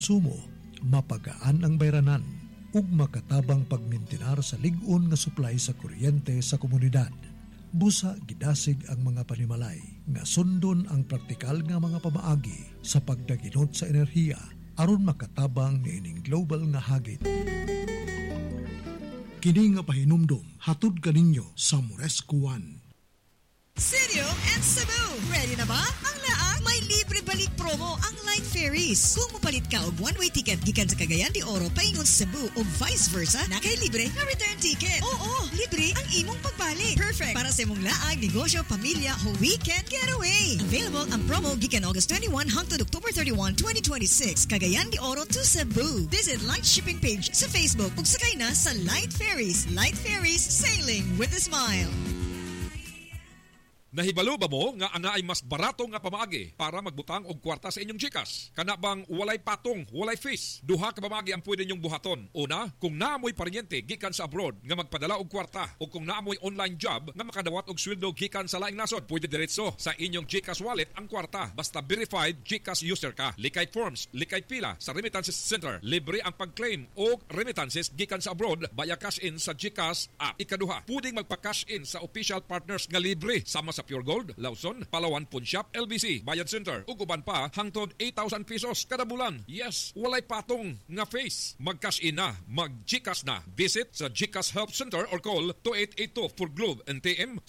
Sumo, mapagaan ang bayranan ug makatabang pagmintinar sa lig-on nga supply sa kuryente sa komunidad. Busa gidasig ang mga panimalay nga sundon ang praktikal nga mga pamaagi sa pagdaginot sa enerhiya aron makatabang niining global nga hagit. Kini nga pahinumdom hatod kaninyo sa Moresco One. Sirio and Cebu, ready na ba? Ang laang may libre balik promo ang Light Ferries. Kung mapalit ka og one-way ticket gikan sa Cagayan de Oro paingon Cebu o vice versa, nakay libre na return ticket. Oo, libre ang imong pagbalik. Perfect para sa imong laag, negosyo, pamilya o weekend getaway. Available ang promo gikan August 21 hangtod October 31, 2026. Cagayan de Oro to Cebu. Visit Light Shipping page sa Facebook ug sakay na sa Light Ferries. Light Ferries, sailing with a smile. Nahibalo ba mo nga anga ay mas barato nga pamaagi para magbutang og kwarta sa inyong GCash? Kana bang walay patong, walay fees? Duha ka pamaagi ang pwede nyong buhaton. Una, kung naamoy paryente gikan sa abroad nga magpadala og kwarta o kung naamoy online job nga makadawat og sweldo gikan sa laing nasod, pwede diretso sa inyong GCash wallet ang kwarta basta verified GCash user ka. Likay forms, likay pila sa Remittances Center. Libre ang pag-claim og remittances gikan sa abroad via cash in sa GCash app. Ikaduha, pwedeng magpa-cash in sa official partners nga libre sama sa Pure Gold, Lawson, Palawan Pawn Shop, LBC, Bayad Center, ug uban pa hangtod 8,000 pesos kada bulan. Yes, walay patong nga face. Mag-cash in na, mag-GCash na. Visit sa GCash Help Center or call 2882 for Globe NTM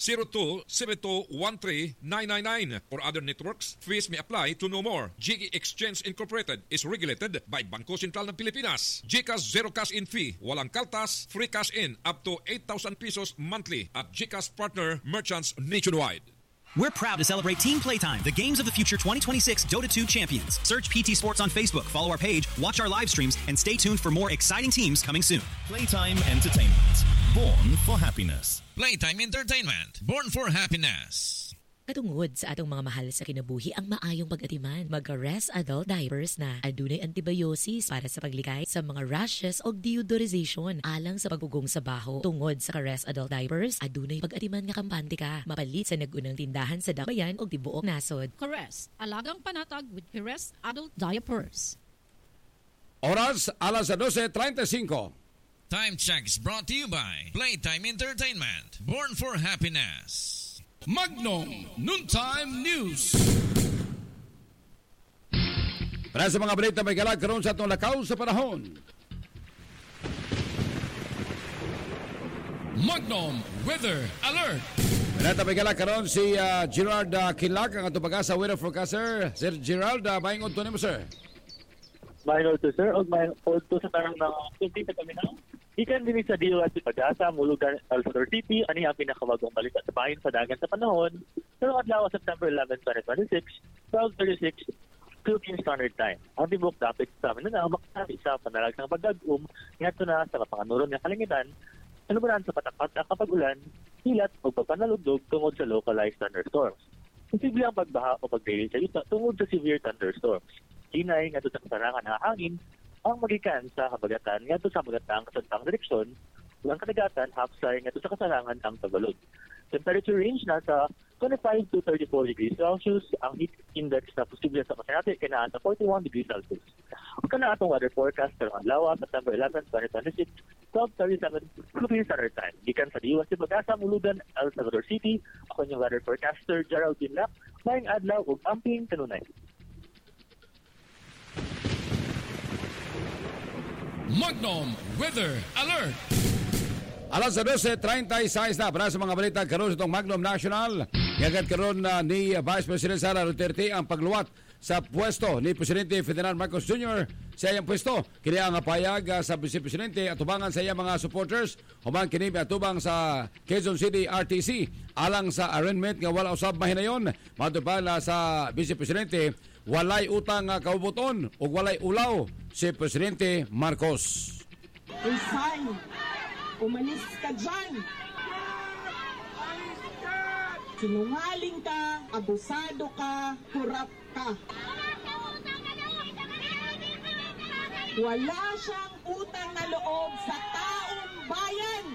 0272139999. For other networks, fees may apply to no more. GE Exchange Incorporated is regulated by Bangko Sentral ng Pilipinas. GCash Zero Cash In Fee, walang kaltas, free cash in up to 8,000 pesos monthly at GCash Partner Merchants nationwide. We're proud to celebrate Team Playtime, the Games of the Future 2026 Dota 2 champions. Search PT Sports on Facebook, follow our page, watch our live streams, and stay tuned for more exciting teams coming soon. Playtime Entertainment, born for happiness. Playtime Entertainment, born for happiness. Katungod sa atong mga mahal sa kinabuhi ang maayong pag-atiman, mag-Rest Adult Diapers na. Adunay antibiosis para sa paglikay sa mga rashes o deodorization alang sa pagpugong sa baho. Tungod sa Rest Adult Diapers, adunay pag-atiman nga kampante ka. Mapalit sa nagunang tindahan sa Dakbayan o tibuok nasod. Rest, alagang panatag with Rest Adult Diapers. Oras, alas 12:35. Time check is brought to you by Playtime Entertainment, born for happiness. Magnum Noontime News. Para sa mga balita may galag karon sa atong lakaw sa panahon. Magnum Weather Alert. Balita may galag karon si Gerald Kilak ang atong pag-asa weather forecaster. Sir Gerald, maingod to nimo sir. Maingod to sir, og maingod to sa tarang ng kunti sa kami na. Ikan din sa DOS Pag-asa, Mulugan, El Salvador City, ani ang pinakabagong balita sa bahin sa dagat sa panahon sa mga adlaw September 11, 2026, 12:36 Philippine Standard Time. Ang tibok dapat sa amin na makasari sa panalag ng pagdagum ngadto na sa mapanganuron ng kalangitan, anuman sa patapat na kapag-ulan, hilat o pagpanalugdog tungod sa localized thunderstorms. Posible ang pagbaha o pagdaili sa yuta tungod sa severe thunderstorms. Hinay ngadto sa kasarangan ng hangin ang magikan sa habagatan ngadto sa habagatang kasudtang direksyon, ang kadagatan hapsay ngadto sa kasarangan ang tagalog. Temperature range nasa 25 to 34 degrees Celsius, ang heat index na posible sa kasanati kay naa sa 41 degrees Celsius. Ug kana atong weather forecast karong adlaw September 11, 2026, 12:37 Philippine Standard Time. Gikan sa DOS Pag-asa, Mulugan, El Salvador City, ako yung weather forecaster Gerald Kilak. Maayong adlaw ug amping kanunay. Magnum Weather Alert. Alas 12:36 na para sa mga balita karon sa itong Magnum National. Gagad karon ni Vice President Sara Duterte ang pagluwat sa pwesto ni Presidente Ferdinand Marcos Jr. sa iyang pwesto. Kini ang payag sa Vice Presidente atubangan sa iyang mga supporters human kini atubang sa Quezon City RTC alang sa arraignment nga wala usab mahinayon. Matubala sa Vice Presidente walay utang nga kaubuton ug walay ulaw si Presidente Marcos. Resign. Umalis ka dyan. Sinungaling ka, abusado ka, kurap ka. Wala siyang utang na loob sa taong bayan.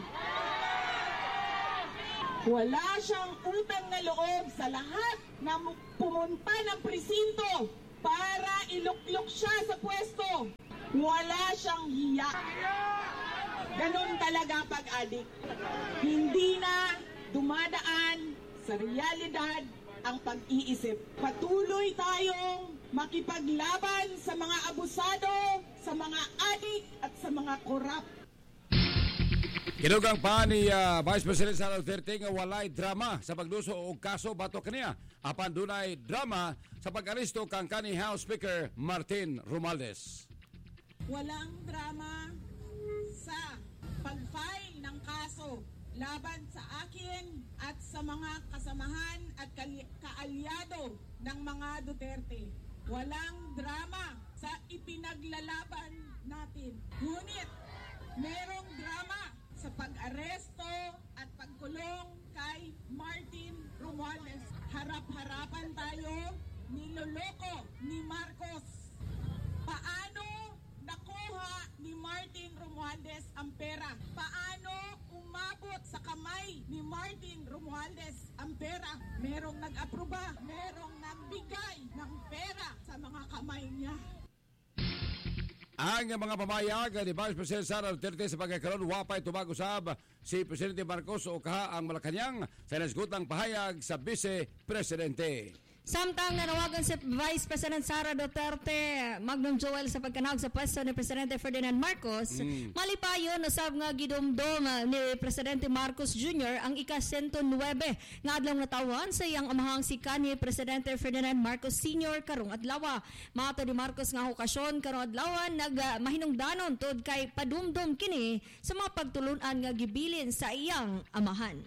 Wala siyang utang na loob sa lahat na pumunta ng presinto para iluklok siya sa pwesto. Wala siyang hiya. Ganon talaga pag-adik. Hindi na dumadaan sa realidad ang pag-iisip. Patuloy tayong makipaglaban sa mga abusado, sa mga adik at sa mga korap. Kinugang pa ni Vice President Sara Duterte nga walay drama sa pagduso og kaso batok kaniya. Apan dunay drama sa pag-aresto kang kanhi House Speaker Martin Romualdez. Walang drama sa pag-file ng kaso laban sa akin at sa mga kasamahan at kaalyado ng mga Duterte. Walang drama sa ipinaglalaban natin. Ngunit merong drama sa pag-aresto at pagkulong kay Martin Romualdez. Harap-harapan tayo, niloloko ni Marcos. Paano nakuha ni Martin Romualdez ang pera? Paano umabot sa kamay ni Martin Romualdez ang pera? Merong nag-aproba, merong nagbigay ng pera sa mga kamay niya. Ang mga pamayag ni Vice President Sara Duterte sa pagkakaroon wapay tumag-usab si Presidente Marcos o kaha ang Malacanang sa nasgutang pahayag sa Vice Presidente. Samtang nanawagan si Vice President Sara Duterte, Magnum Joel sa pagkanahog sa pwesto ni Presidente Ferdinand Marcos, malipayon usab nga gidumdum ni Presidente Marcos Jr. ang ika-109 nga adlong natawan sa iyang amahang si kanhi Presidente Ferdinand Marcos Sr. karong adlaw. Mato ni Marcos nga okasyon karong adlaw nagmahinungdanon tod kay padumdum kini sa mga pagtulunan nga gibilin sa iyang amahan.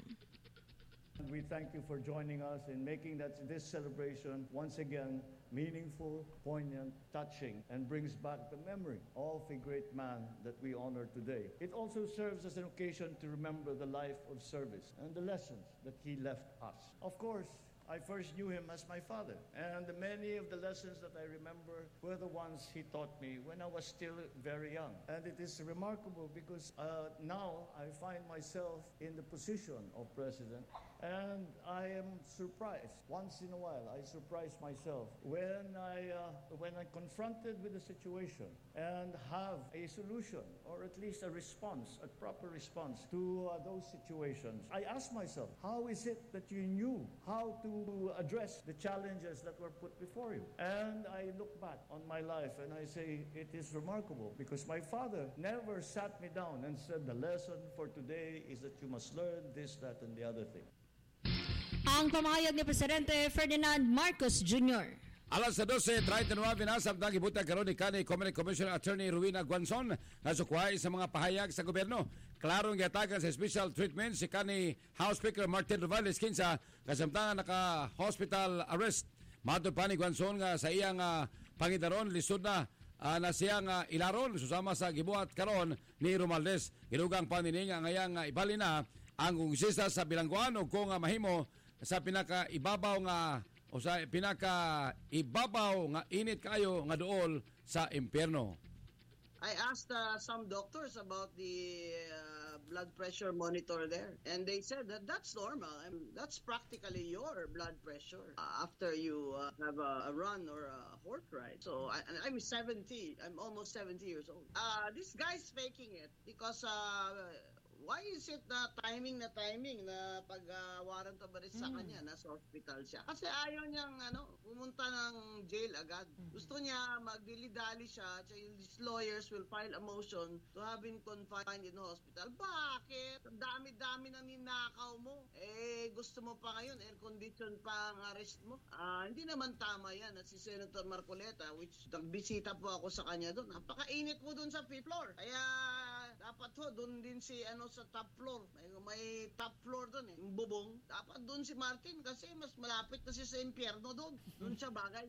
We thank you for joining us in making this celebration once again meaningful, poignant, touching, and brings back the memory of a great man that we honor today. It also serves as an occasion to remember the life of service and the lessons that he left us. Of course, I first knew him as my father, and many of the lessons that I remember were the ones he taught me when I was still very young. And it is remarkable because now I find myself in the position of president, and I am surprised. Once in a while, I surprise myself when I confronted with a situation and have a solution or at least a response, a proper response to those situations. I ask myself, how is it that you knew how to address the challenges that were put before you? And I look back on my life and I say, it is remarkable because my father never sat me down and said, the lesson for today is that you must learn this, that, and the other thing. Ang pamayag ni Presidente Ferdinand Marcos Jr. Alas sa 12:39 samtang gibuta karon ni kanhi Comelec Commissioner Attorney Rowena Guanzon nga sukway sa mga pahayag sa gobyerno. Klarong giatagan sa special treatment si kanhi House Speaker Martin Romualdez kinsa kasamtangan naka-hospital arrest. Matud pa ni Guanzon nga sa iyang pangidaron lisod na siyang ilaron susama sa gibuhat karon ni Romualdez. Gidugang pa nini nga ngayang ibali na ang kongresista sa bilangguan o kung mahimo sa pinaka-ibabaw nga o sa pinaka-ibabaw nga init kayo nga duol sa impyerno. I asked some doctors about the blood pressure monitor there, and they said that that's normal. That's practically your blood pressure after you have a run or a horse ride. So I'm 70. I'm almost 70 years old. This guy's faking it because why is it na timing na pag warrant of arrest sa kanya, nasa hospital siya? Kasi ayaw niyang pumunta ng jail agad. Gusto niya magdili-dali siya, so his lawyers will file a motion to have him confined in hospital. Bakit? Ang dami-dami na ninakaw mo. Gusto mo pa ngayon, air condition pa ang arrest mo. Hindi naman tama yan. At si Senator Marcoleta, which nagbisita po ako sa kanya doon, napakainit mo doon sa 5th floor. Kaya dapat doon din si sa top floor. May top floor doon yung bubong. Dapat doon si Martin kasi mas malapit na siya sa impyerno doon. Doon siya bagay.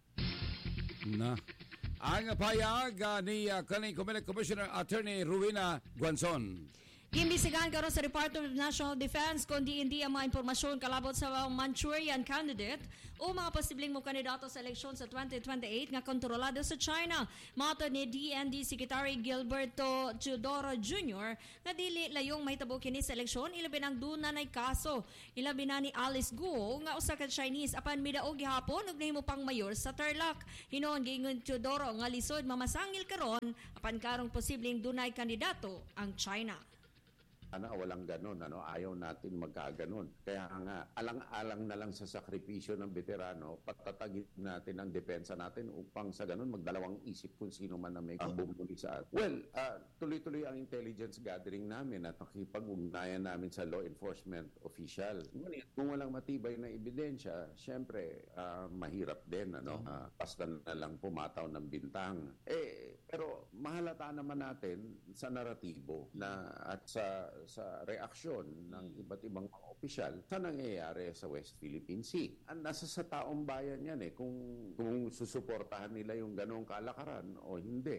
Na. Ang payag ni Comelec Commissioner Attorney Rowena Guanzon. Gimbisigan karon sa Department of National Defense kung hindi ang mga impormasyon kalabot sa mga Manchurian candidate o mga posibleng mo kandidato sa eleksyon sa 2028 nga kontrolado sa China. Matod ni DND Secretary Gilberto Teodoro Jr. nga dili layong mahitabo kini sa eleksyon ilabi nang dunay kaso. Ilabi na ni Alice Guo nga usa ka Chinese apan midaog gihapon ug nahimo pang mayor sa Tarlac. Hinon giingon Teodoro nga lisod mamasangil karon apan karong posibleng dunay kandidato ang China. Walang ganon, ayaw natin magkaganon. Kaya nga, alang-alang na lang sa sakripisyo ng veterano, patatagin natin ang depensa natin upang sa ganon magdalawang isip kung sino man na may bumuli sa atin. Well, tuloy-tuloy ang intelligence gathering namin at nakipag-ugnayan namin sa law enforcement official. Ngunit, kung walang matibay na ebidensya, syempre, mahirap din, basta na lang pumataw ng bintang. Pero mahalata naman natin sa naratibo at sa reaksyon ng iba't ibang mga opisyal sa nangyayari sa West Philippine Sea. Nasa sa taong bayan yan kung susuportahan nila yung ganong kalakaran o hindi.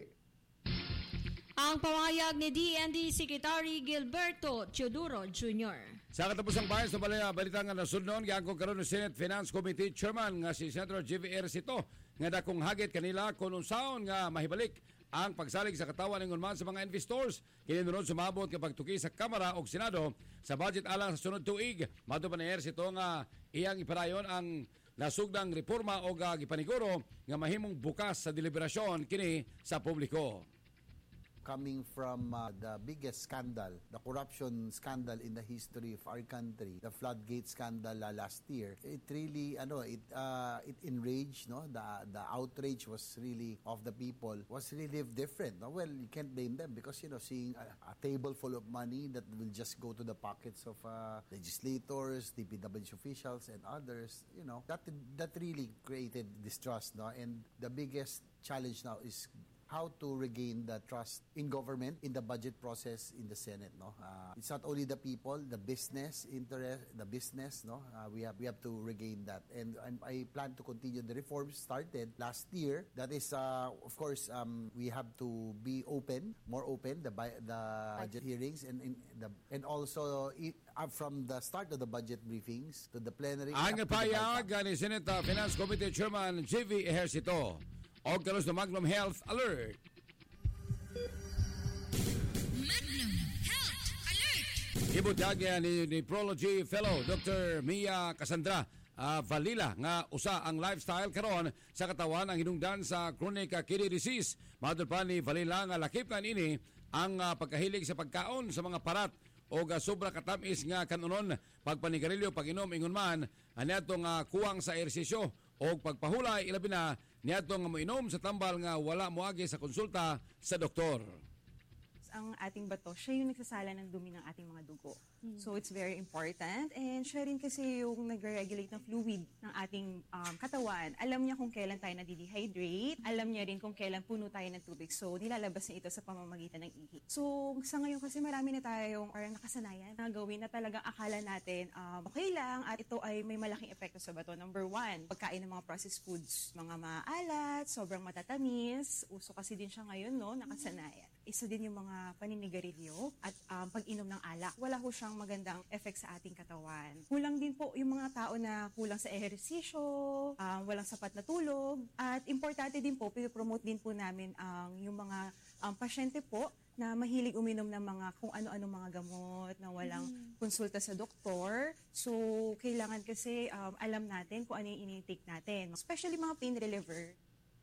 Ang pamahayag ni DND Secretary Gilberto Teodoro Jr. Sa katapusang bayan sa balita nga nasunod, gagawin karon ng Senate Finance Committee Chairman nga si Senator J.V. Ejercito nga dakong hagit kanila kung unsaon nga mahibalik ang pagsalig sa katawan ng unman sa mga investors. Kininunod sumabot kapag tuki sa Kamara o Senado sa budget alang sa sunod tuig. Mato pa na Ejercito nga iyang iparayon ang nasugdang reforma o gipaniguro nga mahimong bukas sa deliberasyon kini sa publiko. Coming from the biggest scandal, the corruption scandal in the history of our country, the floodgate scandal last year, it really, it enraged, the outrage was really of the people was really different. Well, you can't blame them because seeing a table full of money that will just go to the pockets of legislators, DPWH officials, and others, that really created distrust, And the biggest challenge now is how to regain the trust in government, in the budget process in the Senate. It's not only the people, the business interest, we have to regain that, and I plan to continue the reforms started last year. That is, of course, we have to be more open, the budget hearings, and also from the start of the budget briefings to the plenary. Ang payag ni Senate Finance Committee Chairman J.V. Ejercito. O kalos na Magnum Health Alert. Magnum Health Alert. Ibutag ni Nephrology Fellow Dr. Mia Cassandra Valila nga usa ang lifestyle karon sa katawan ang hinungdan sa chronic kidney disease. Madul pa ni Valila nga lakip-an ini ang pagkahilig sa pagkaon sa mga parat o sobra katamis nga kanunon pagpanigarilyo pag-inom ingon man aniadtong kuwang sa ehersisyo o pagpahulay ilabi na niadtong moinom sa tambal nga wala moagi sa konsulta sa doktor. Ang ating bato, siya yung nagsasala ng dumi ng ating mga dugo. So it's very important. And siya rin kasi yung nagre-regulate ng fluid ng ating katawan. Alam niya kung kailan tayo nadidehydrate. Alam niya rin kung kailan puno tayo ng tubig. So nilalabas niya ito sa pamamagitan ng ihi. So sa ngayon kasi marami na tayong parang nakasanayan na gawin na talagang akala natin okay lang at ito ay may malaking epekto sa bato. Number 1, pagkain ng mga processed foods. Mga maalat, sobrang matatamis. Uso kasi din siya ngayon, nakasanayan. Isa din yung mga paninigarilyo at pag-inom ng alak. Wala ho siyang magandang effect sa ating katawan. Kulang din po yung mga tao na kulang sa ehersisyo, walang sapat na tulog, at importante din po, pinopromote din po namin yung mga pasyente po na mahilig uminom ng mga kung ano-ano mga gamot na walang konsulta sa doktor. So, kailangan kasi alam natin kung ano yung ini-take natin. Especially mga pain reliever.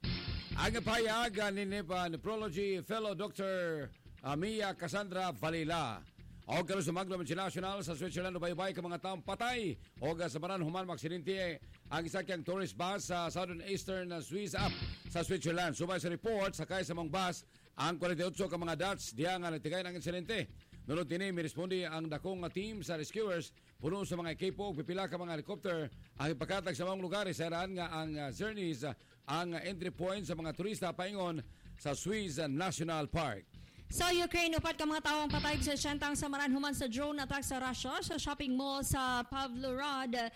Ang payag ni Nephrology Fellow Dr. Mia Cassandra Valila. O kalos sa Magnum International sa Switzerland ubay-ubay ka mga taong patay. O sa maran human maksidente ang isa kang tourist bus sa Southern Eastern Swiss up sa Switzerland. Subay sa report sakay sa mong bus ang 48 ka mga Dutch diya nga natigay ng insidente. Nunod tini mirespondi ang dakong team sa rescuers puno sa mga ekipo pipila ka mga helicopter ang ipakatag sa mga lugar sa iraan nga ang journeys ang entry point sa mga turista paingon sa Swiss National Park. Sa Ukraine, upat ka mga tao ang patay sa siyentang samaran human sa drone attack sa Russia sa shopping mall sa Pavlorad,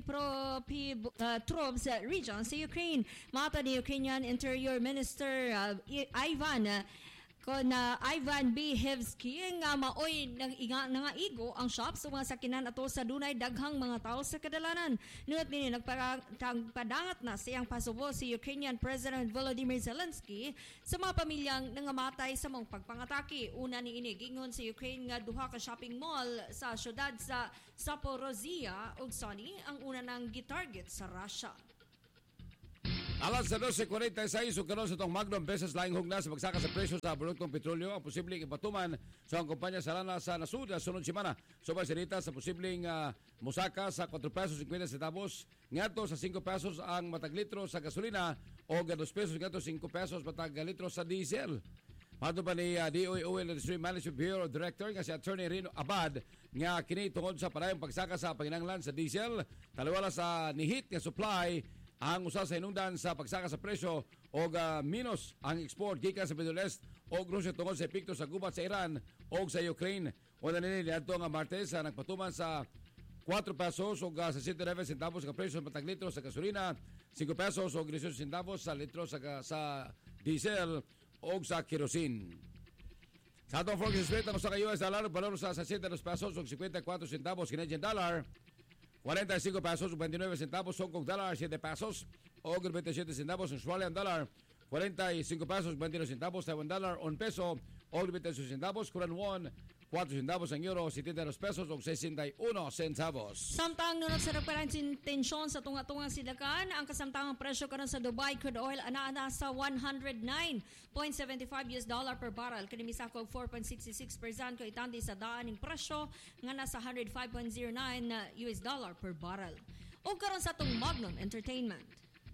Dnipropetrovsk region sa Ukraine. Mata ni Ukrainian Interior Minister Ivan na Ivan B. Hevsky nga maoy nangaigo ang shop sa mga sakinan ato sa dunay daghang mga tao sa kadalanan. Nunot nini nagpadangat na siyang pasubo si Ukrainian President Volodymyr Zelensky sa mga pamilyang nangamatay sa mga pagpangatake. Una ni ini gingon sa Ukraine nga duha ka shopping mall sa syudad sa Zaporizhia ug Sony ang una nang gitarget sa Russia. Alas sa 12:46 ug karon sa tong Magnum Business laing hugna sa pagsaka sa presyo sa produktong petrolyo ang posibleng ipatuman sa ang kumpanya sa lana sa nasud sunod semana. Subay sinita sa posibleng musaka sa 4 pesos 50 centavos ngadto sa 5 pesos ang matag litro sa gasolina o 2 pesos ngadto 5 pesos matag litro sa diesel. Mato pa ni DOE Oil and Industry Management Bureau Director nga si Attorney Rino Abad nga kini tungod sa parayong pagsaka sa panginahanglan sa diesel taliwala sa nihit nga supply ang usa sa hinungdan sa pagsaka sa presyo o minus ang export gikan sa Middle East o Russia tungod sa epekto sa gubat sa Iran o sa Ukraine. Una nini niadto nga Martes nagpatuman sa 4 pesos o 69 centavos ka presyo sa matag litro sa gasolina, 5 pesos o 18 centavos sa litro sa diesel o sa kerosene. Sa atong forex rate ang usa ka US dollar valor sa 62 pesos o 54 centavos Canadian dollar. 45 pesos, 29 centavos, Hong Kong dollar, 7 pesos, o 27 centavos, Australian dollar, 45 pesos, 22 centavos, Taiwan dollar, 1 peso, o 27 centavos, Korean won, 4 centavos ang euro, 72 pesos, o 61 centavos. Samtang nunod sa nagparang tensyon sa tunga-tungang sidakan, ang kasamtangang presyo karon sa Dubai crude oil ana sa $109.75 per barrel. Kanimisa ko 4.66% ko itandi sa daaning presyo nga nasa $105.09 per barrel. O karon sa tong Magnum Entertainment.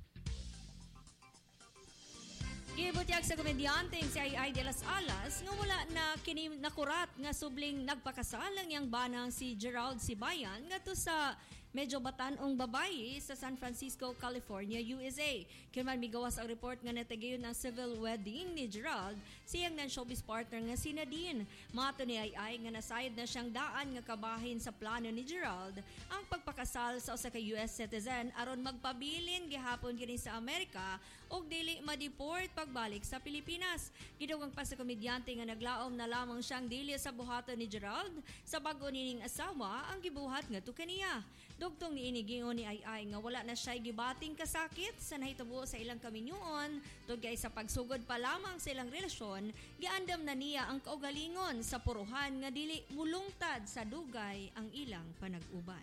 Gibutyag sa komedyante si Ai de las Alas nga wala na kini nakurat nga subling nagpakasal ang yang banang si Gerald Sibayan ngadto sa medyo batanong babayi sa San Francisco, California, USA. Kirman migawas ang report nga natagayon ang civil wedding ni Gerald siyang non-showbiz partner nga si Nadine. Mato ni Ai nga nasayad na siyang daan nga kabahin sa plano ni Gerald ang pagpakasal sa usa ka US citizen aron magpabilin gihapon kini sa Amerika og dili ma-deport pagbalik sa Pilipinas. Gidugang pa sa komedyante nga naglaom na lamang siyang dili sa buhaton ni Gerald sa bag-o nining asawa ang gibuhat ngadto kaniya. Dugtong ni inigingon ni Ai nga wala na siya gibating kasakit sa nahitabo sa ilang kaminyuon tugay sa pagsugod pa lamang sa ilang relasyon, giandam na niya ang kaugalingon sa puruhan nga dili mulungtad sa dugay ang ilang panag-uban.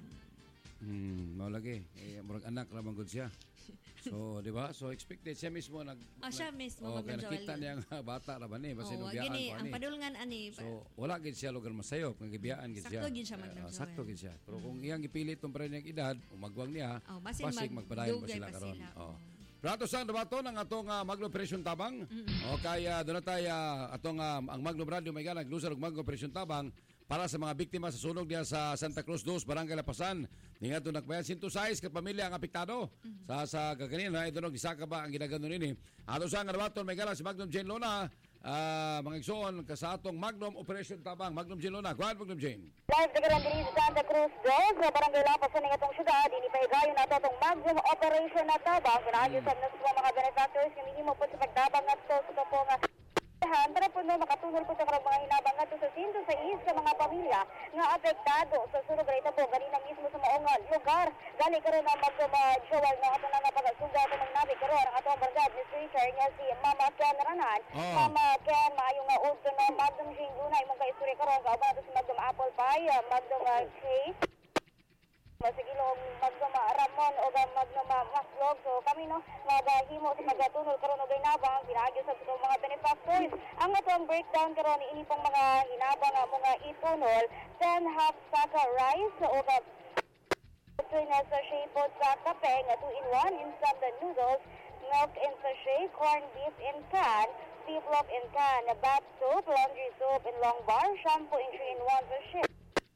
Mao lagi, murag anak ra man gud siya. So, di ba? So, expected siya mismo siya mismo kaya nakita niya nga bata ra ba ni basi biyaan ko ang padulngan ani. So, wala gid siya lugar masayop nga gibiyaan gid siya. Sakto gid siya Magnum Joel. Sakto gid siya. Pero kung iyang gipilit tong parenyang edad, umagwang niya, basig magpadayon pa sila karon. Rato sang debato ng atong Magnum Operation Tabang. O kaya doon na tayo atong ang Magnum Radio may galang lusar og Magnum Operation Tabang para sa mga biktima sa sunog diya sa Santa Cruz 2, Barangay Lapasan. Ningadto nakbayan 106 ka pamilya ang apektado. Sa kaganina ito gisaka ba ang ginagano nini. Ato sang debato may galang si Magnum Jane Lona. Mga igsoon sa atong Magnum Operation Tabang. Magnum Jane Lona. Go ahead, Magnum Jane. Live sa galang diri sa Santa Cruz 2, sa Barangay Lapasan ng atong syudad, inipahigayon na atong Magnum Operation na Tabang. Pinahagyo sa mga benefactors nga minimo po sa pagtabang at sa po nga para po makatulong po sa mga hinabang nga sa 106 sa mga pamilya nga apektado sa sunog rito po ganina mismo sa maong lugar. Gali karon ang mag-jowal na ato na napagasuga ito ng nabi karon ang atong bargad ni Richard nga si Mama Ken Ranan. Mama Ken, maayo nga udto na Magnum Jane Lunay mong ka-istorya karon kauban nato si Magnum Apple Pie, Magnum Chase, masigilong Magnum Ramon o Magnum Maslog. So kami maghimo sa magatunol karon og hinabang pinagyo sa mga benefactors. Ang atong breakdown karon ini pang mga hinabang nga mga itunol 10 half sack rice o tuna sachet po sa kape nga 2-in-1 instant noodles, milk in sachet, corned beef in can, beef loaf in can, bath soap, laundry soap in long bar, shampoo in 3-in-1 sachet.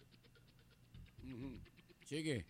Sige.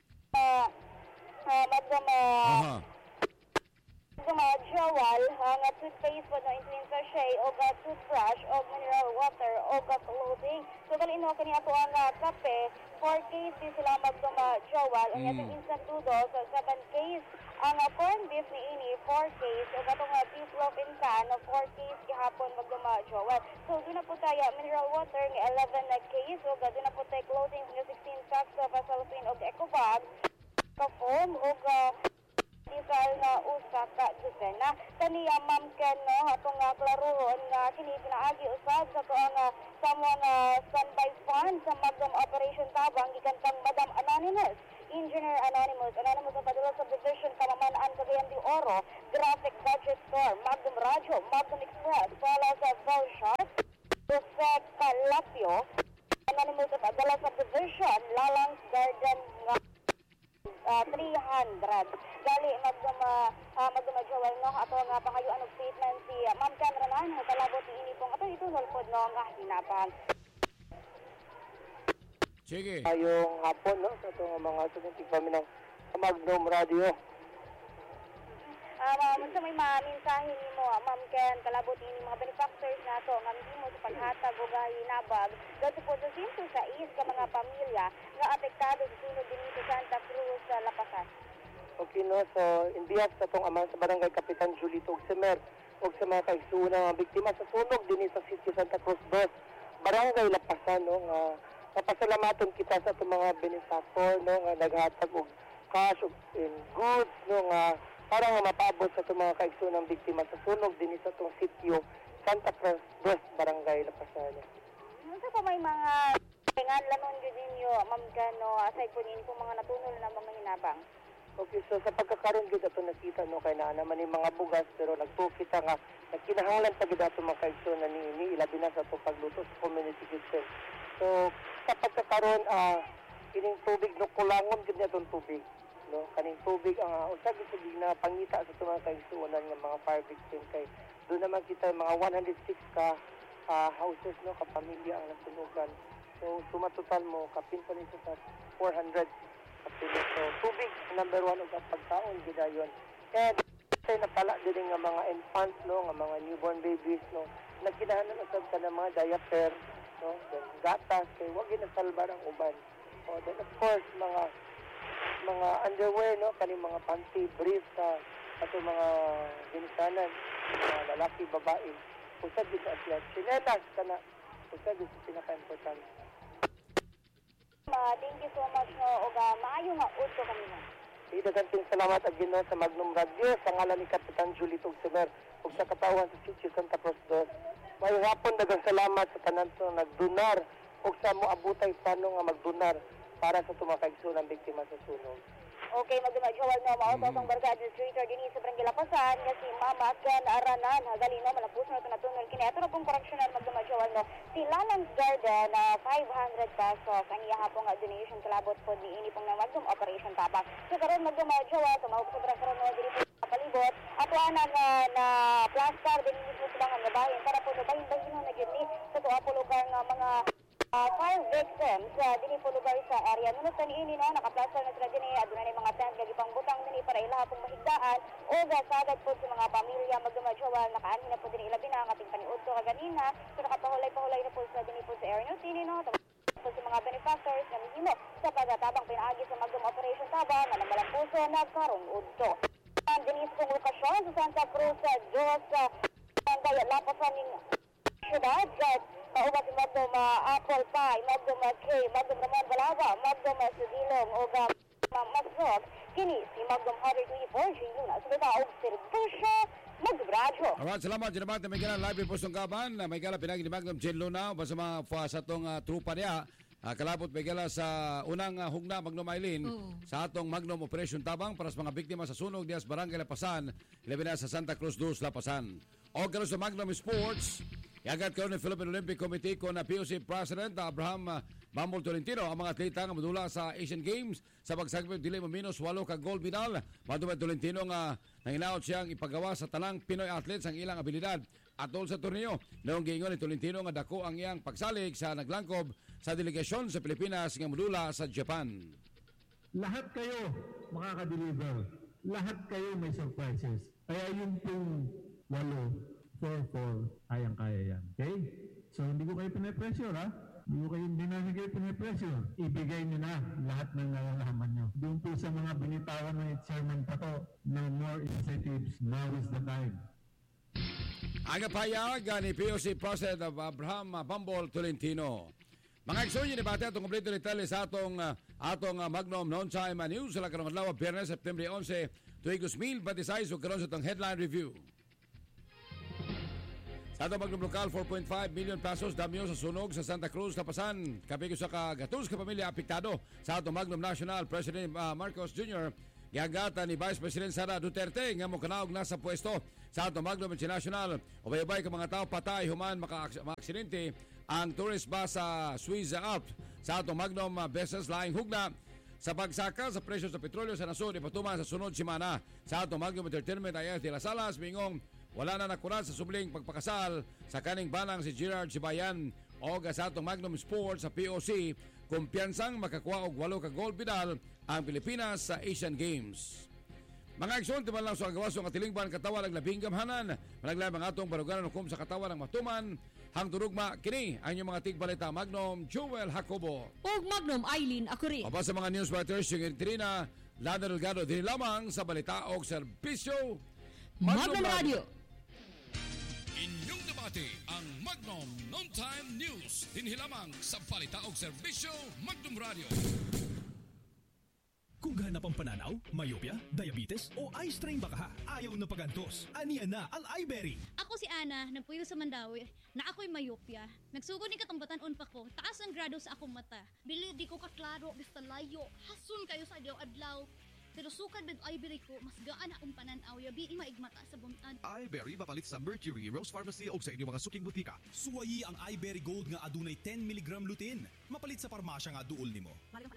Jowal, nga toothpaste po na in sachet, o toothbrush, o mineral water, o clothing. So, kalino kani ato ang kape, 4 case sila Jowal, ang instant noodles, 7 case, Ang corn beef ni ini 4 case ug atong beef loaf in can 4 case gihapon magduma Joel. So doon na po tayo mineral water nga 11 na case ug doon na po tayo clothing nga 16 sacks of Vaseline ug Ecobag ka foam ug diesel na usa ka dosena. Kaniya Ma'am Ken no atong klaruhon nga kini pinaagi usab sa tuang someone standby fund sa Magnum Operation Tabang gikan kang Madam Anonymous, Engineer Anonymous sa Padula Subdivision, Kamamanaan, Cagayan de Oro, Graphic Budget Store, Magnum Radio, Magnum Express, Paula sa Volshot, Jose Calapio, Anonymous sa Padula Subdivision, Lalangs Garden 300. Gali Magnum Joel no ato nga pangayuan og statement si Ma'am Ken Ranan nga kalabot ni ini pong ato itunol pod no nga hinabang. Sige. Ayong hapon no sa itong mga sumuntig kami ng Magnum Radio. Sa may mensahe nimo Ma'am Ken kalabot ini mga benefactors nato nga mismo sa paghatag og hinabag gato po sa 106 ka mga pamilya nga apektado sa sunod dinhi sa Santa Cruz sa Lapasan. Okay no, so in behalf sa itong amang sa Barangay Kapitan Julito Ogsemer ug sa mga kaigsuon nga biktima sa sunog dinhi sa City Santa Cruz 2, Barangay Lapasan no nga napasalamaton kita sa itong mga benefactor no nga naghatag og cash ug goods no nga para nga mapaabot sa itong mga kaigsuon ng biktima sa sunog dinhi sa itong sitio Santa Cruz 2, Barangay Lapasan. Unsa pa may mga pinganlanon gyud ninyo Ma'am Ken no aside po nini kung mga natunol na mga hinabang? Okay, so sa pagkakaroon gid ato nakita no kay naa naman yung mga bugas pero nagtukita nga nagkinahanglan pa gid ato mga kaigsoon na ni ilabi na sa pagluto sa community kitchen. So sa pagkakaroon kining tubig no kulangon gid atong tubig no kaning tubig ang usa gid na pangita sa mga kaigsuonan nga mga fire victim kay doon naman kita mga 106 ka houses no ka pamilya ang nasunugan. So suma total mo kapin pa nito sa 400. So, tubig, number 1 ang pagkaon, gidayon. And, say, napala din nga mga infants, no, nga mga newborn babies, no, nagkinahanan usab ka ng mga diaper, no, then gatas, kay wag ginasalbar ang uban. Then, of course, mga underwear, no, kaning mga panty, brief, ato mga ginisanan, mga lalaki, babae, usab din sa atlet. Sinelas ka na, usab din sa pinaka-importante. Thank you so much no og maayo nga udto kami no. Daghang salamat ag Ginoo sa Magnum Radio sa ngalan ni Kapitan Julito Ogsemer ug sa katawan sa Sitio Santa Cruz 2. May hapon daghang salamat sa tanan sa nagdonar ug sa moabutay plano nga magdonar para sa tumakaigsoon ang biktima sa sunog. Okay, Magnum Joel no mao tong Barangay Administrator dinhi sa Barangay Lapasan nga si Mama Ken Aranan gali no malapos na natunol kini ato na pong correctional Magnum Joel no si Lalangs Garden 500 pesos ang ihapon nga donation kalabot po ni ini pong Magnum Operation Tabang. So karon Magnum Joel tumawag sa Barangay no diri po palibot ato ana na plaster dinhi po sa mga bahin para po bahin na gyud ni sa tuwa po lugar nga mga fire victims dinhi po lugar sa area nunod ta niini no nakaplaster na sila dinhi aduna ni mga tent kay pang butang dinhi para ilaha pong mahigdaan o gasagad po sa mga pamilya Magnum Joel nakaanhi na po dinhi ilabi na ang ating paniudto kaganina so nakapahulay na po sa dinhi po sa area nutini no po sa mga benefactors nga mihimo sa pagkatabang pinaagi sa Magnum Operation Tabang nga namalang puso nagkarong udto dinhi sa pong lokasyon sa Santa Cruz Diyos Barangay Lapasan ning syudad paubat si Magnum Apple Pie, Magnum K, Magnum Ramon Balaga, Magnum Sudilong, o Masrog, kini si Magnum 124, Luna, sa bitaog Sirkusya, Magnum Radio. Alright, salamat. Dinabat na may gana live po sa kaban. May gana pinagi ni Magnum Jen Luna, basta mga sa itong trupa niya. Kalapot may gala sa unang hugna Magnum Eileen sa atong Magnum Operation Tabang para sa mga biktima sa sunog diya sa Barangay Lapasan, ilabi na sa Santa Cruz 2, Lapasan. O gano sa Magnum Sports, iagat karon ng Philippine Olympic Committee ko na POC President Abraham Bambol Tolentino ang mga atleta nga madula sa Asian Games sa pagsagip dili minus 8 ka gold medal. Madumay Tolentino nga nanginaot siyang ipagawa sa tanang Pinoy athletes ang ilang abilidad atol sa torneo. Noong giingon ni Tolentino nga dako ang iyang pagsalig sa naglangkob sa delegasyon sa Pilipinas nga modula sa Japan. Lahat kayo makaka-deliver. Lahat kayo may surprises. Kaya yung pong 8, 4-4, kayang-kaya yan. Okay? So, hindi ko kayo pinapressure, ha? Yung kayong binanigay po na pressure, ibigay nyo na lahat ng nalalaman nyo. Doon po sa mga binitawan ng Chairman Pato na more initiatives, now is the time. Ang payag ni POC President of Abraham Bambol Tolentino. Mga eksonyo ni Bate atong kompleto detalye sa atong Magnum Non-Time News sa karong adlaw Biyernes September 11 tuig 2026 ug karon sa atong headline review. Sa atong Magnum Local 4.5 million pesos damyo sa sunog sa Santa Cruz Kapasan kapig sa kagatos ka pamilya apektado. Sa atong Magnum National President Marcos Jr. Gihagatan ni Vice President Sara Duterte nga mo kanaog na sa pwesto sa atong Magnum International. Ubay-ubay ka mga tao patay human maka-aksidente ang tourist bus sa Suiza Alps. Sa atong Magnum Vessels laing hugna sa pagsaka sa presyo sa petrolyo sa nasod ipatuman sa sunod semana. Sa atong Magnum Entertainment Ayas de las Salas mingong wala na nakurat sa subling pagpakasal sa kaning banang si Gerard Sibayan o sa atong Magnum Sports sa POC kumpiyansang makakuha og 8 ka gold medal ang Pilipinas sa Asian Games. Mga aksyon, timan lang sa agawasong at tilingban katawan ng labing gamhanan. Malaglayang mga atong baruganan hukom sa katawan ng matuman. Hang turugma, kini ang inyong mga tigbalita Magnum Joel Jacobo. Og Magnum Eileen Akuri. Papa sa mga newswriters, yung Trina Landa Delgado, din lamang sa balita o serbisyo Magnum Radio. Inyong debate ang Magnum Non-Time News. Dinhi lamang sa balita o serbisyo Magnum Radio. Kung gahanap ang pananaw, myopia, diabetes o eye strain baka ayaw na pagantos. Aniya na ang iBerry. Ako si Ana, nagpuyo sa Mandawi, na ako'y myopia. Nagsugod ni katambatan pa ko, taas ang grado sa akong mata. Bili di ko kaklaro, basta layo. Hasun kayo sa adlaw-adlaw. Pero sukad med iBerry ko, mas gaan akong pananaw, yabi maigmata sa buntad. iBerry mapalit sa Mercury, Rose Pharmacy o sa inyong mga suking butika. Suwayi ang iBerry Gold nga adunay 10 mg lutein. Mapalit sa parmasya nga duol nimo.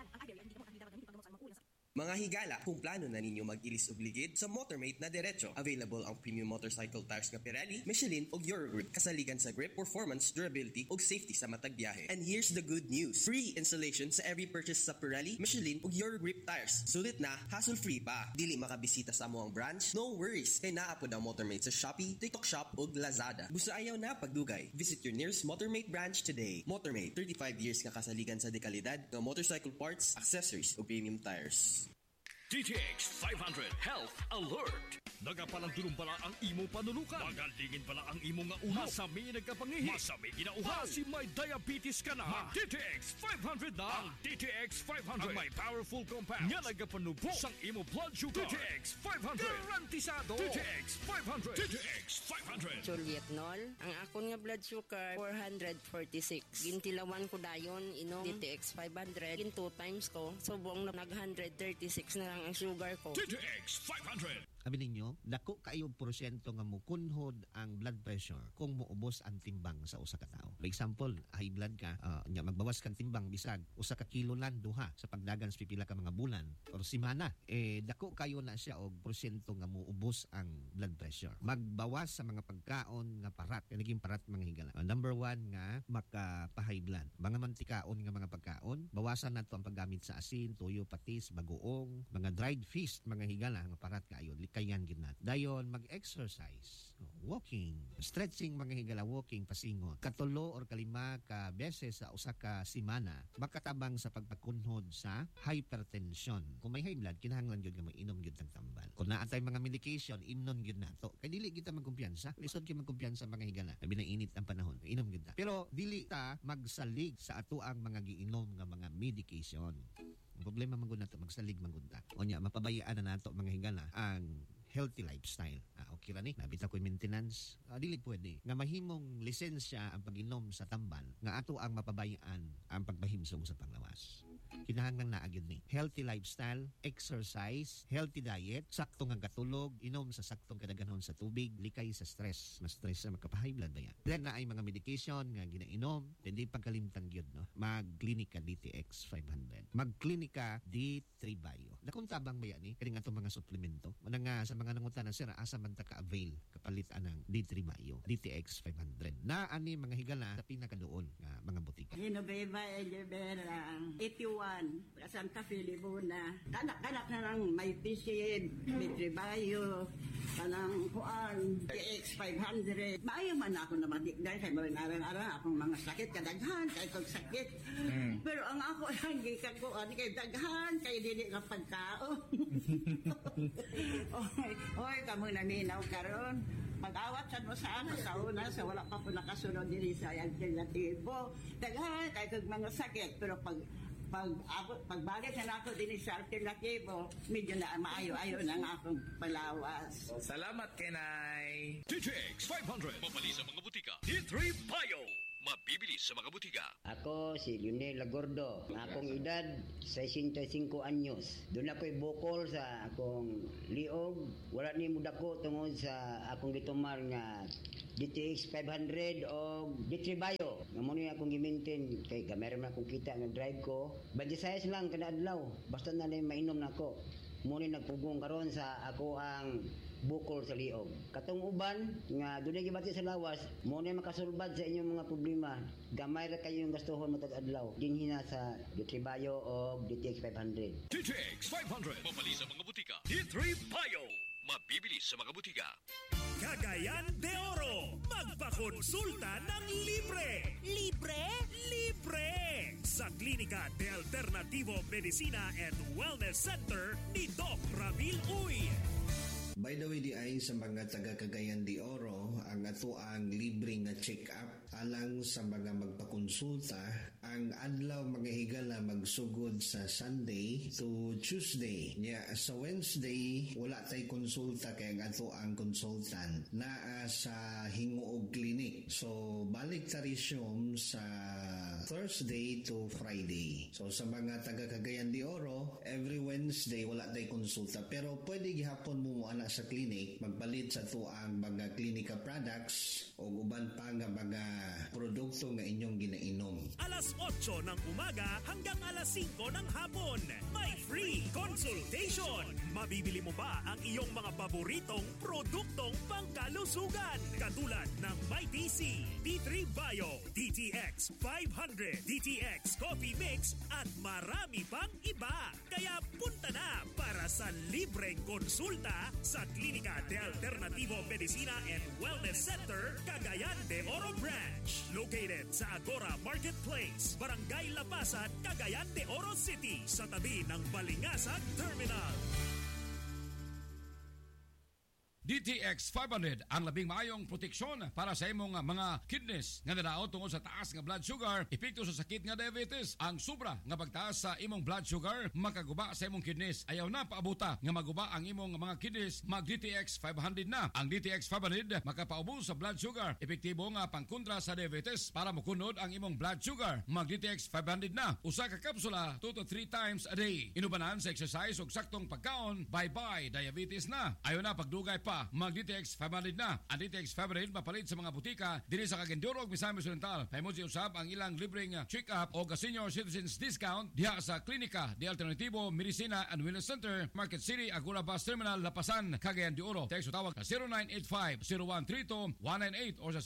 Mga higala, kung plano na ninyo mag-ilis obligid sa Motormate na diretso, available ang premium motorcycle tires nga Pirelli, Michelin o Eurogrip, kasaligan sa grip, performance, durability o safety sa matag biyahe. And here's the good news. Free installation sa every purchase sa Pirelli, Michelin o Eurogrip tires. Sulit na, hassle-free pa. Dili makabisita sa amuang branch? No worries. Kay naapod ang Motormate sa Shopee, TikTok Shop o Lazada. Busa ayaw na pagdugay. Visit your nearest Motormate branch today. Motormate, 35 years nga kasaligan sa dekalidad ng motorcycle parts, accessories o premium tires. DTX 500 Health Alert. Nagapalandulong pala ang imo panulukan. Magalingin pala ang imo nga ulo. Masami nagkapangihi. Masami ginauhaw. Si may diabetes ka na. Mag-DTX 500 na. Ang DTX 500. Ang may powerful compounds. Nga nagapanubo sang imo blood sugar. DTX 500. Garantisado. DTX 500. DTX 500. Julietnol. Ang akon nga blood sugar 446. Gintilawan ko dayon inom DTX 500. Gin 2 times ko. Subong na nag 136 na lang ang sugar ko. DTX 500. Sabi ninyo, dako kayo porsyento nga mukunhod ang blood pressure kung muubos ang timbang sa usa ka tawo. For example, high blood ka, nya magbawas kang timbang bisag usa ka kilo lang duha sa pagdagan sa pipila ka mga bulan or semana, dako kayo na siya og porsyento nga muubos ang blood pressure. Magbawas sa mga pagkaon nga parat, naging parat mga higala. Number 1 nga maka-high blood. Mga mantikaon nga mga pagkaon, bawasan nato ang paggamit sa asin, tuyo, patis, bagoong, mga dried fish, mga higala nga parat kayo. Kayan ginat. Dayon mag-exercise, walking, stretching mga higala, walking pasingon. Katulo or kalima ka beses sa usa ka semana makatabang sa pagpakunhod sa hypertension. Kung may high blood, kinahanglan gyud nga mag-inom gyud tang tambal. Kung naatay mga medication, imnon gyud nato. Kay dili kita magkumpiyansa, lisod kay magkumpiyansa mga higala. Labi na init ang panahon, inom gyud ta. Pero dili ta magsalig sa ato ang mga giinom nga mga medication. Ang problema man gud nato magsalig man gud ta. Onya mapabayaan na nato mga higala ang healthy lifestyle. Okay ra ni, nabita ko maintenance. Dili pwede nga mahimong lisensya ang pag-inom sa tambal nga ato ang mapabayaan ang pagbahimsong sa panglawas. Kinahanglan na agad ni healthy lifestyle, exercise, healthy diet, saktong ang katulog, inom sa saktong kadaghanon sa tubig, likay sa stress. Mas stress sa magka-high blood ba yan. Then na ay mga medication nga ginainom, hindi pagkalimtang gyud no. Mag-klinika DTX 500. Mag-klinika D3 Bio. Dakong tabang ba yan ni? Kaya nga itong mga suplemento. Wala nga sa mga nanguntanan, sir, asa man ta ka-avail kapalitan ng D3 Bio, DTX 500. Na ani mga higala sa pinakadoon nga mga butika. Hinobeba Elibera, 81, Santa Filibuna. Kanak-kanak na lang may pisid, may tribayo, kanang kuan, DTX 500. Maayo man ako na matikday kay marinarang-arang akong mga sakit, kadaghan, kay kong sakit. Pero ang ako lang, gikan ko, kay daghan, kay dili ka pagkaon. Oy, kamo naminaw karon. Pag-awat sa mo sa una, sa wala pa po nakasunod din sa alternatibo. Daghan, kay kong mga sakit. Pero pagbalik na ako din sa alternatibo, medyo na maayo-ayo na nga akong palawas. Salamat, Kenay! DTX 500, mapali sa mga butika. D3 Bio, mabibili sa mga butika. Ako si Lionel Lagordo. Akong edad 65 anyos. Doon ako'y bukol sa akong liog. Wala ni mudako tungod sa akong gitumar nga DTX 500 o D3 Bio. Nga muna akong gimintin kay gamay man akong kita nga drive ko. Badya size lang kada adlaw. Basta na lang mainom na ako. Muna nagpugong karon sa ako ang bukol sa liog. Katong uban nga dunay gibati sa lawas, mo na makasulbad sa inyong mga problema. Gamay ra kayo yung gastuhon matag adlaw. Dinhi na sa D3 Bio o DTX 500. DTX 500, mapali sa mga butika. D3 Bio, mabibili sa mga butika. Cagayan de Oro, magpakonsulta ng libre. Libre? Libre! Sa Klinika de Alternativo Medicina and Wellness Center ni Doc Ramil Uy. By the way, di ay sa mga taga Cagayan de Oro, ang ato ang libre nga check-up alang sa mga magpakonsulta. Ang adlaw mga higala magsugod sa Sunday to Tuesday. Sa Wednesday, wala tay konsulta kay ang ato ang consultant naa sa Hinguog Clinic. So, balik ta resume sa Thursday to Friday. So, sa mga taga Cagayan de Oro, every Wednesday wala tay konsulta. Pero pwede gihapon mo ana sa clinic, magpalit sa to ang mga klinika products o uban pa nga mga produkto nga inyong ginainom. Alas 8 ng umaga hanggang alas 5 ng hapon. May free consultation. Mabibili mo ba ang iyong mga paboritong produktong pangkalusugan? Katulad ng Mighty C, D3 Bio, DTX 500, DTX Coffee Mix at marami pang iba. Kaya punta na para sa libreng konsulta sa Klinika de Alternativo Medicina and Wellness Center, Cagayan de Oro Branch. Located sa Agora Marketplace, Barangay Lapasan, Cagayan de Oro City, sa tabi ng Balingasag Terminal. DTX 500 ang labing maayong proteksyon para sa imong mga kidneys nga nadaot tungod sa taas nga blood sugar, epekto sa sakit nga diabetes. Ang sobra nga pagtaas sa imong blood sugar makaguba sa imong kidneys. Ayaw na paabuta nga maguba ang imong mga kidneys, mag DTX 500 na. Ang DTX 500 makapaubos sa blood sugar, epektibo nga pangkontra sa diabetes para makunod ang imong blood sugar. Mag DTX 500 na. Usa ka kapsula 2 to 3 times a day. Inubanan sa exercise ug saktong pagkaon, bye-bye diabetes na. Ayaw na pagdugay pa, mag DTX 500 na. Ang DTX 500 mapalit sa mga butika diri sa Cagayan Misamis Oriental. Pahimusi usab ang ilang libreng check-up o senior citizens discount diha sa Klinika de Alternativo Medicina and Wellness Center, Market City, Agora Bus Terminal, Lapasan, Cagayan de Oro. Text o tawag sa 0985-0132-198 o sa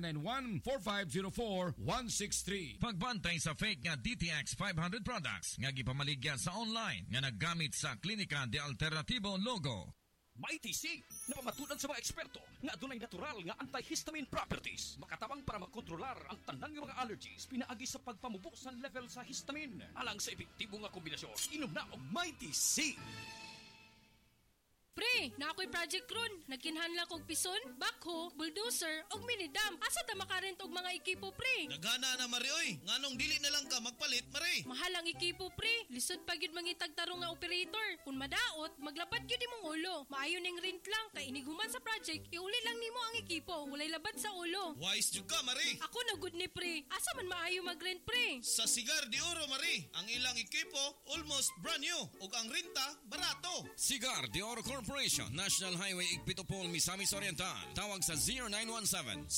0991-4504-163. Pagbantay sa fake nga DTX 500 products nga gipamaligya sa online nga naggamit sa Klinika de Alternativo logo. Mighty C, napamatunan sa mga eksperto nga adunay natural nga antihistamine properties. Makatabang para makontrolar ang tanang mga allergies pinaagi sa pagpamubok sa level sa histamine. Alang sa epektibo nga kombinasyon, inom na og Mighty C. Pre, na ako'y Project Ron. Nagkinhanla kong pison, backhoe, bulldozer, og minidam. Asa ta makarent og mga ekipo, pre? Nagana na, Mari, oy. Nganong dili na lang ka magpalit, Mari? Mahal ang ekipo, pre. Lisod pa gyud mangitag tarong nga operator. Kung madaot, maglabat gyud imong ulo. Maayo ning rent lang, kay iniguman sa project, iuli lang nimo ang ekipo. Walay labat sa ulo. Wise jud ka, Mari. Ako na good ni, pre. Asa man maayo mag-rent, pre? Sa Cigar de Oro, Mari. Ang ilang ekipo, almost brand new. Ug ang renta, barato. Cigar de Oro Corporation, National Highway Igpitopol, Misamis Oriental. Tawag sa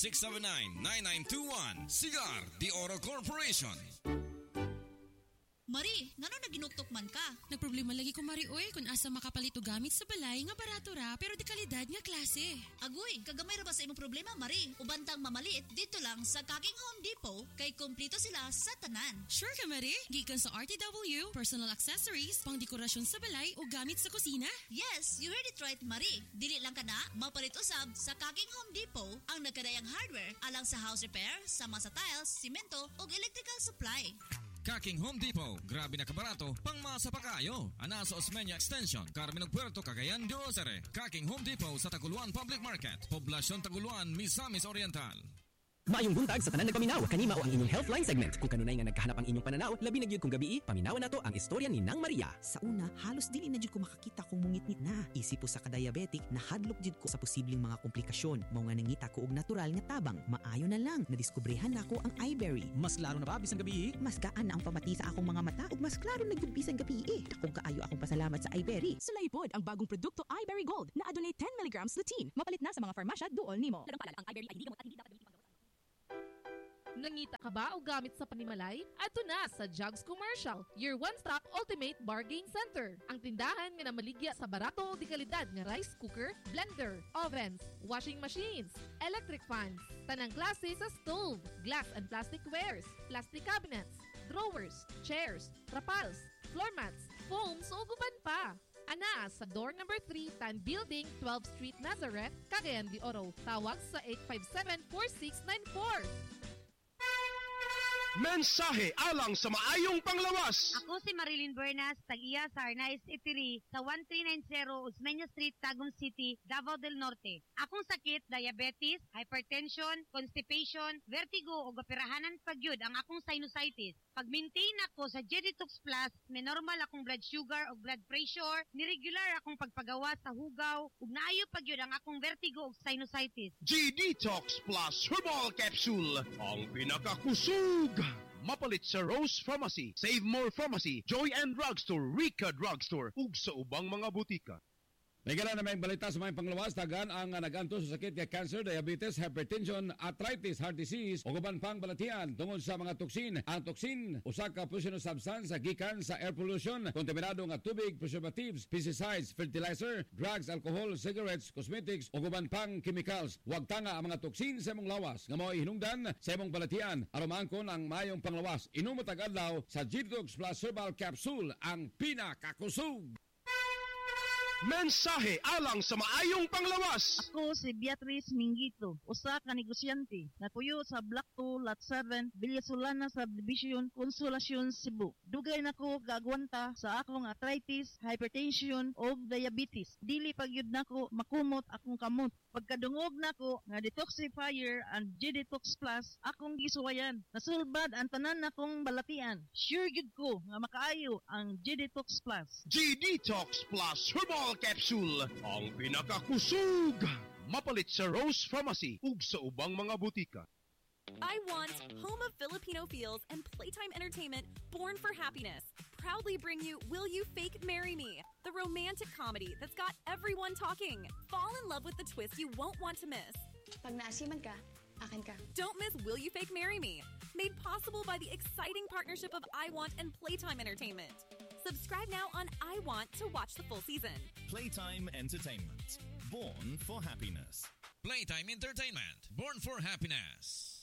0917-679-9921. Cigar de Oro Corporation. Mari, ngano naginuktok man ka? Nagproblema lagi ko, Mari, oy, kung asa makapalit og gamit sa balay nga barato ra pero di kalidad nga klase. Agoy, kagamay ra ba sa imong problema, Mari? Ubantang mamalit dito lang sa Kaking Home Depot kay kompleto sila sa tanan. Sure ka, Mari? Gikan sa RTW, personal accessories, pang dekorasyon sa balay o gamit sa kusina? Yes, you heard it right, Mari. Dili lang ka na mapalit usab sa Kaking Home Depot ang nagkadayang hardware alang sa house repair, sama sa tiles, simento ug electrical supply. Kaking Home Depot, grabe na kabarato, pang masa pa kayo. Ana sa Osmeña Extension, Carmen Puerto, Cagayan de Ozare. Kaking Home Depot sa Taguluan Public Market, Poblasyon Taguluan, Misamis Oriental. Maayong buntag sa tanan nagpaminaw, kanima o ang inyong Healthline segment. Kung kanunay nga nagkahanap ang inyong pananaw, labi na gyud kung gabi, paminawan nato ang istorya ni Nang Maria. Sa una, halos dili na gyud ko makakita kung mungitnit na. Isip po sa ka-diabetic, nahadlok gyud ko sa posibleng mga komplikasyon. Mao nga nangita ko og natural nga tabang. Maayo na lang, nadiskobrehan nako ang iBerry. Mas klaro na ba bisan gabi? Mas gaan na ang pamati sa akong mga mata ug mas klaro na gyud bisan gabi. Dakong kaayo akong pasalamat sa iBerry. Sulay pod ang bagong produkto iBerry Gold na adunay 10 mg lutein. Mapalit na sa mga farmasya duol nimo. Lagang paalala, ang iBerry ay hindi gamot at hindi dapat gamitin panggamot. Nangita ka ba o gamit sa panimalay? Ato na sa Jugs Commercial, your one-stop ultimate bargain center. Ang tindahan nga namaligya sa barato o di kalidad nga rice cooker, blender, ovens, washing machines, electric fans, tanang klase sa stove, glass and plastic wares, plastic cabinets, drawers, chairs, trapals, floor mats, foams o guban pa. Ana sa door number 3, Tan Building, 12th Street, Nazareth, Cagayan de Oro. Tawag sa 857-4694. Mensahe alang sa maayong panglawas. Ako si Marilyn Bernas, tag-iya sa Arnaiz Eatery sa 1390 Osmeña Street, Tagum City, Davao del Norte. Akong sakit, diabetes, hypertension, constipation, vertigo o operahanan pagyud ang akong sinusitis. Pag-maintain ako sa G-Detox Plus, may normal akong blood sugar o blood pressure, niregular akong pagpagawa sa hugaw, ug naayo pagyud ang akong vertigo o sinusitis. G-Detox Plus Herbal Capsule, ang pinakakusog. Mapalit sa Rose Pharmacy, Save More Pharmacy, Joy and Drugstore, Rica Drugstore, ug sa ubang mga butika. Nagala na may balita sa mga panglawas, tagan ang naganto sa sakit kay cancer, diabetes, hypertension, arthritis, heart disease, o guban pang balatian tungod sa mga toksin. Ang toksin, usa ka poisonous substance gikan sa air pollution, kontaminado nga tubig, preservatives, pesticides, fertilizer, drugs, alcohol, cigarettes, cosmetics, o guban pang chemicals. Huwag tanga ang mga toksin sa imong lawas nga mao hinungdan sa imong balatian aron maangkon ang mayong panglawas. Inumo tag-adlaw sa G-Detox Plus Herbal Capsule, ang pinakakusog. Mensahe alang sa maayong panglawas. Ako si Beatrice Mingito, usa ka negosyante, natuyo sa Block 2, Lot 7, Villasolana Subdivision, Consolacion, Cebu. Dugay nako gagwanta sa akong arthritis, hypertension o diabetes. Dili pagyud nako makumot akong kamot. Pagkadungog nako nga detoxifier and G-Detox Plus, akong gisuwayan. Nasulbad ang tanan nakong balatian. Sure gyud ko nga makaayo ang G-Detox Plus. G-Detox Plus Herbal Capsule, ang pinakakusog. Mapalit sa Rose Pharmacy ug sa ubang mga butika. I Want, home of Filipino feels and playtime entertainment born for happiness, proudly bring you Will You Fake Marry Me, the romantic comedy that's got everyone talking. Fall in love with the twist you won't want to miss. Pag naasiman ka, akin ka. Don't miss Will You Fake Marry Me, made possible by the exciting partnership of I Want and Playtime Entertainment. Subscribe now on I Want to watch the full season. Playtime Entertainment, born for happiness. Playtime Entertainment, born for happiness.